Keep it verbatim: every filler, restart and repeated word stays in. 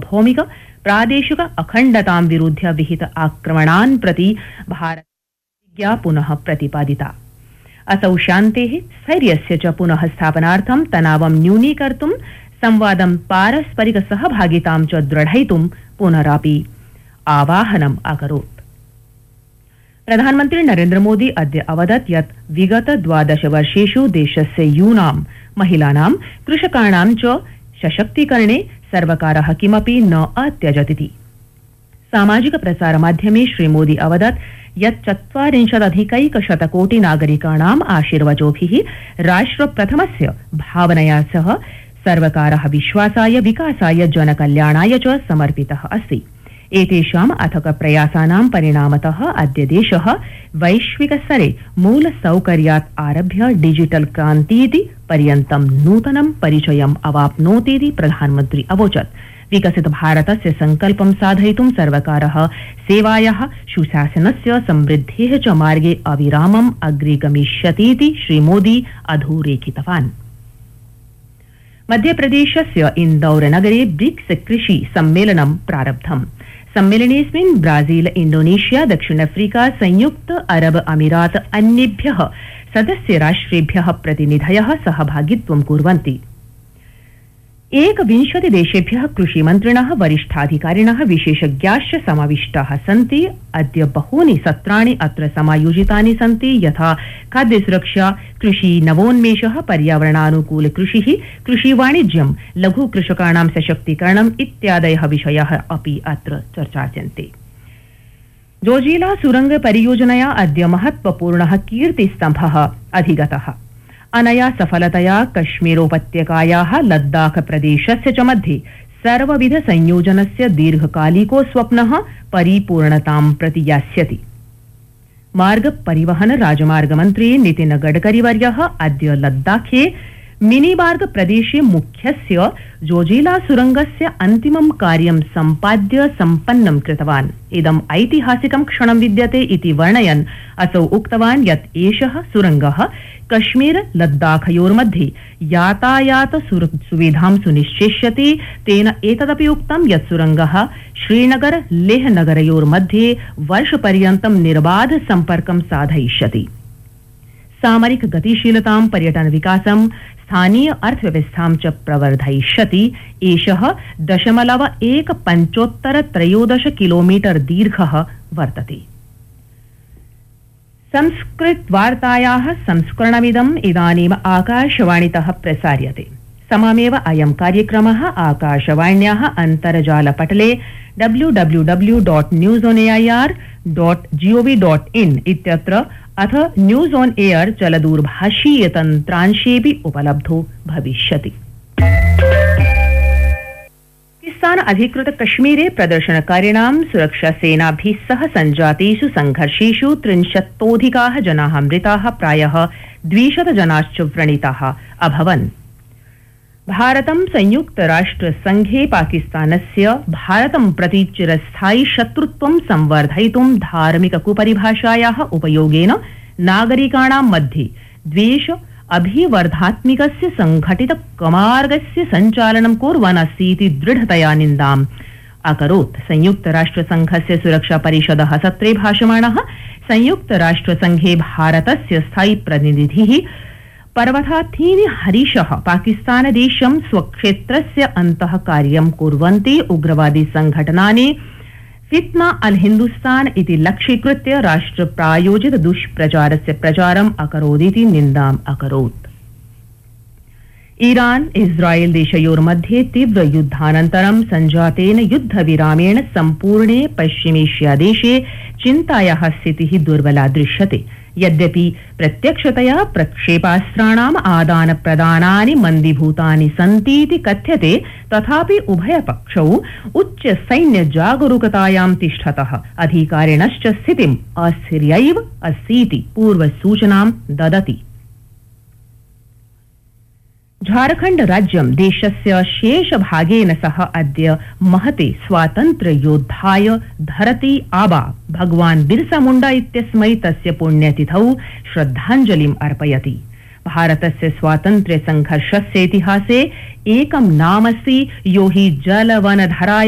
सार्वभौमिक प्रादेशिक अखण्डतां विरुध्य विहित आक्रमणान् प्रति भारतस्य पुनः प्रतिपादिता। असौ शान्तेः स्थैर्यस्य च पुनः स्थापनार्थं तनावं न्यूनीकर्तुं संवादं पारस्परिक सहभागितां च दृढयितुं पुनरापि आवाहनम् अकरोत्। प्रधानमन्त्री नरेन्द्र मोदी अद्य अवदत् यत् विगत द्वादश वर्षेषु देशस्य यूनां महिलानां कृषकाणां च सशक्तीकरणे सर्वकारः किमपि न अत्यजतिति। सामाजिक प्रसार माध्यमे श्रीमोदी अवदत् यत् चत्वारिंशदधिकैकशतकोटि नागरिकाणाम् आशीर्वचोभिः राष्ट्र प्रथमस्य भावनया सह सर्वकारः विश्वासाय विकासाय जनकल्याणाय च समर्पितः अस्ति। एतेषाम् अथक प्रयासानां परिणामतः अद्य देशः वैश्विक स्तरे मूल सौकर्यात् आरभ्य डिजिटल क्रान्तीति पर्यन्तं नूतनं परिचयम् अवाप्नोतीति प्रधानमन्त्री अवोचत्। विकसित भारतस्य संकल्पं साधयितुं सर्वकारः सेवायाः सुशासनस्य समृद्धेः च मार्गे अविरामम् अग्रे गमिष्यतीति श्रीमोदी अधोरेखितवान्। मध्यप्रदेशस्य इन्दौर नगरे ब्रिक्स कृषि सम्मेलनं प्रारब्धम्। सम्मेलनेऽस्मिन् ब्राजील, इंडोनेशिया, दक्षिण अफ्रीका, संयुक्त अरब अमीरात अन्येभ्यः सदस्य राष्ट्रेभ्यः प्रतिनिधयः सहभागित्वं कुर्वन्ति। एकविंशति देशेभ्यः कृषिमन्त्रिणः, वरिष्ठाधिकारिणः, विशेषज्ञाश्च समाविष्टाः सन्ति। अद्य बहूनि सत्राणि अत्र समायोजितानि सन्ति, यथा खाद्यसुरक्षा, कृषि नवोन्मेषः, पर्यावरणानुकूल कृषिः, कृषिवाणिज्यं, लघुकृषकाणां सशक्तीकरणम् इत्यादयः विषयाः अपि अत्र चर्चास्यन्ते। जोजिला सुरंग परियोजनया अद्य महत्वपूर्णः कीर्तिस्तम्भः अधिगतः। अनया सफलतया कश्मीरोपत्यकायाः लद्दाख प्रदेशस्य च मध्ये सर्वविध संयोजनस्य दीर्घकालिको स्वप्नः परिपूर्णतां प्रति यास्यति। मार्ग परिवहन राजमार्ग मन्त्री नितिन गडकरी वर्यः अद्य लद्दाखे मिनीमार्ग प्रदेशे मुख्यस्य जोजिला सुरंगस्य अन्तिमं कार्यं सम्पाद्य सम्पन्नं कृतवान्। इदम् ऐतिहासिकं क्षणं विद्यते इति वर्णयन् असौ उक्तवान् यत् एषः सुरंगः कश्मीर लद्दाखयोर्मध्ये यातायात सुविधां सुनिश्चेष्यति। तेन एतदपि उक्तं यत् सुरंगः श्रीनगर लेह नगरयोर्मध्ये वर्षपर्यन्तं निर्बाध सम्पर्कं साधयिष्यति। सामरिक गतिशीलतां, पर्यटन विकासं, स्थानीय अर्थव्यवस्थां च प्रवर्धयिष्यति। एषः दशमलव एक पञ्चोत्तर त्रयोदश किलोमीटर दीर्घः वर्तते। संस्कृत वार्तायाः संस्करणमिदम् इदानीम् आकाशवाणीतः प्रसार्यते। सममेव अयं कार्यक्रमः आकाशवाण्याः अन्तर्जालपटले W W W dot news on AIR dot gov dot in इत्यत्र अथ न्यूज़ ऑन एयर चलदूरभाषीय तन्त्रांशेऽपि उपलब्धो भविष्यति। पाकिस्तान अधिकृत कश्मीरे प्रदर्शनकारिणां सुरक्षासेनाभिः सह सञ्जातेषु संघर्षेषु त्रिंशत्तोऽधिकाः जनाः मृताः, प्रायः द्विशत जनाश्च व्रणिताः अभवन्। भारतं संयुक्त राष्ट्र संघे पाकिस्तानस्य भारतं प्रति चिरस्थायि शत्रुत्वं संवर्धयितुं धार्मिक कुपरिभाषायाः उपयोगेन नागरिकाणां मध्ये द्वेष अभिवर्धात्मिकस्य संघटित कमार्गस्य सञ्चालनं कुर्वन् अस्ति इति दृढतया निन्दाम् अकरोत्। संयुक्त राष्ट्र संघस्य सुरक्षा परिषदः सत्रे भाषमाणः संयुक्त राष्ट्र संघे भारतस्य स्थायी प्रतिनिधिः पर्वतार्थीनि हरीशः पाकिस्तान देशं स्वक्षेत्रस्य अन्तः कार्यं कुर्वन्ति उग्रवादी संघटनानि फितना अल हिंदुस्तान इति लक्ष्यीकृत्य राष्ट्र प्रायोजित दुष्प्रचारस्य प्रचारम् अकरोदिति निन्दाम् अकरोत्। ईरान इस्राएल देशयोर्मध्ये तीव्र युद्धानन्तरं सञ्जातेन युद्धविरामेण सम्पूर्णे पश्चिमेष्या देशे चिन्तायाः स्थितिः दुर्बला दृश्यते। यद्यपि प्रत्यक्षतया प्रक्षेपास्त्राणाम् आदान प्रदानानि मन्दीभूतानि सन्तीति कथ्यते, तथापि उभयपक्षौ उच्च सैन्य जागरूकतायां तिष्ठतः अधिकारिणश्च स्थितिम् अस्थिर्यैव अस्तीति पूर्वसूचनां ददति। झारखण्ड राज्यं देशस्य शेषभागेन सह अद्य महते स्वातन्त्र्य योद्धाय धरती आबा भगवान् बिरसा मुण्डा इत्यस्मै तस्य पुण्यतिथौ श्रद्धाञ्जलिम् अर्पयति। भारतस्य स्वातन्त्र्य संघर्षस्य इतिहासे एकं नामस्ति यो हि जलवनधराय